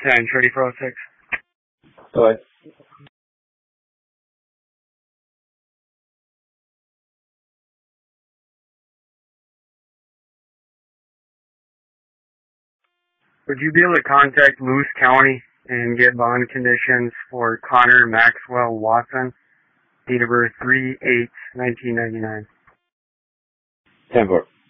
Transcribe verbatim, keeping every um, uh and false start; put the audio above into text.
ten, ready for oh six. Go ahead. Would you be able to contact Lewis County and get bond conditions for Connor Maxwell Watson, date of birth three eight nineteen ninety-nine? ten four.